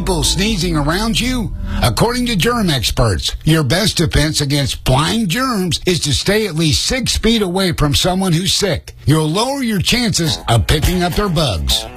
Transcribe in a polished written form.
people sneezing around you? According to germ experts, your best defense against flying germs is to stay at least 6 feet away from someone who's sick. You'll lower your chances of picking up their bugs.